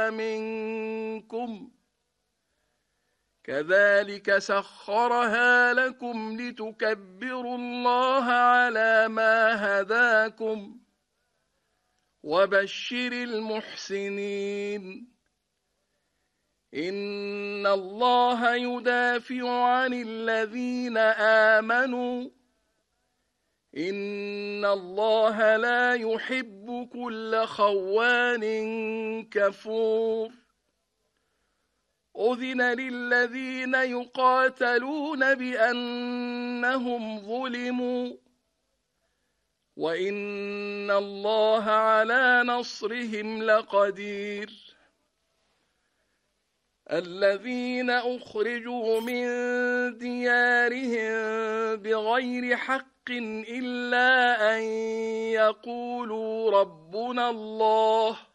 أخرى منكم كذلك سخرها لكم لتكبروا الله على ما هداكم وبشر المحسنين إن الله يدافع عن الذين آمنوا إن الله لا يحب كل خوان كفور أذن للذين يقاتلون بأنهم ظلموا وإن الله على نصرهم لقدير الذين أخرجوا من ديارهم بغير حق إلا أن يقولوا ربنا الله